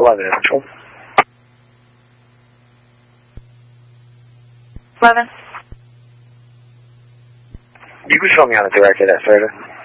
11 is control. 11. You can show me on the director that further.